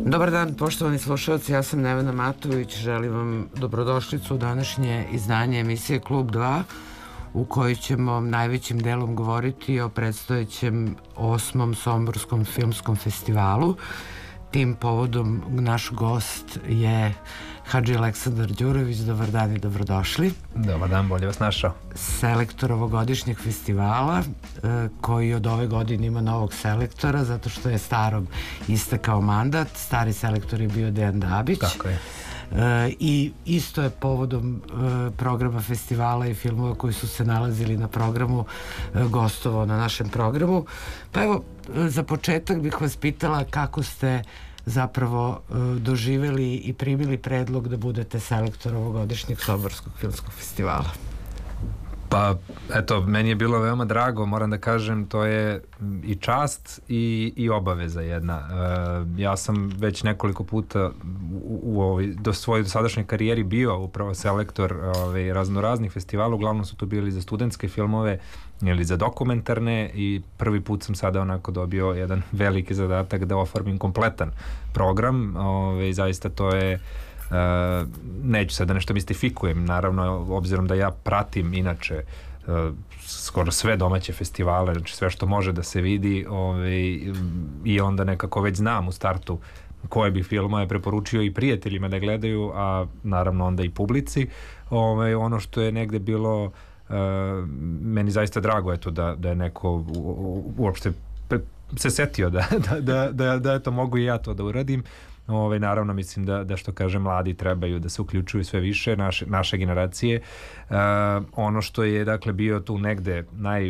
Dobar dan, poštovani slušalci, ja sam Nevena Matović, želim vam dobrodošlicu u današnje izdanje emisije Klub 2, u kojoj ćemo najvećim delom govoriti o predstojećem 8. Somborskom filmskom festivalu. Tim povodom naš gost je Hadži Aleksandar Đurović. Dobar dan i dobrodošli. Dobar dan, bolje vas našao. Selektor ovogodišnjeg festivala, koji od ove godine ima novog selektora, zato što je starom istekao mandat. Stari selektor je bio Dejan Dabić. Tako je. I isto je povodom programa festivala i filmova koji su se nalazili na programu gostovao na našem programu. Pa evo, za početak bih vas pitala kako ste zapravo doživeli i primili predlog da budete selektor ovogodišnjeg Somborskog filmskog festivala. Pa, eto, meni je bilo veoma drago, moram da kažem, to je i čast i obaveza jedna. Ja sam već nekoliko puta do svojoj dosadašnjoj karijeri bio upravo selektor raznoraznih festivala, uglavnom su to bili za studentske filmove ili za dokumentarne, i prvi put sam sada onako dobio jedan veliki zadatak da oformim kompletan program. Zaista to je, neću sad da nešto mistifikujem, naravno, obzirom da ja pratim inače skoro sve domaće festivale, znači sve što može da se vidi, i onda nekako već znam u startu koje bih filmove preporučio i prijateljima da gledaju, a naravno onda i publici. Ono što je negde bilo meni zaista drago, eto, da je neko uopšte se setio da eto, mogu i ja to da uradim. Naravno, mislim da što kaže, mladi trebaju da se uključuju sve više, naše generacije. Ono što je, dakle, bio tu negde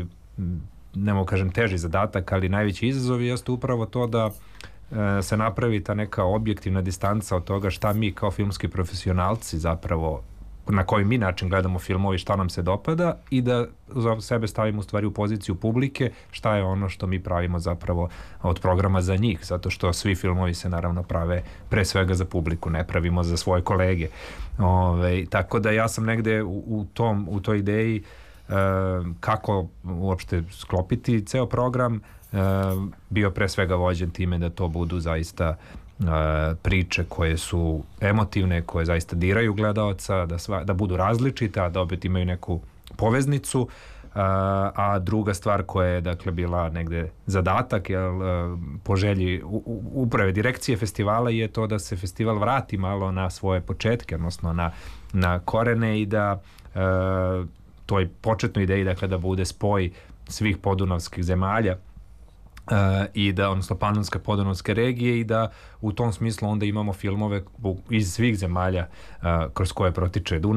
ne mogu kažem teži zadatak, ali najveći izazov jeste upravo to da se napravi ta neka objektivna distanca od toga šta mi kao filmski profesionalci zapravo, na koji mi način gledamo filmovi, šta nam se dopada, i da za sebe stavimo u stvari u poziciju publike, šta je ono što mi pravimo zapravo od programa za njih, zato što svi filmovi se naravno prave pre svega za publiku, ne pravimo za svoje kolege. Tako da ja sam negde u toj ideji kako uopšte sklopiti ceo program, bio pre svega vođen time da to budu zaista priče koje su emotivne, koje zaista diraju gledaoca, da budu različite, a da opet imaju neku poveznicu. A druga stvar koja je, dakle, bila negde zadatak, po želji uprave direkcije festivala, je to da se festival vrati malo na svoje početke, odnosno na korene, i da toj početnoj ideji, dakle, da bude spoj svih podunavskih zemalja, i da, odnosno panonske podunavske regije, i da u tom smislu onda imamo filmove iz svih zemalja kroz koje protiče Dunav.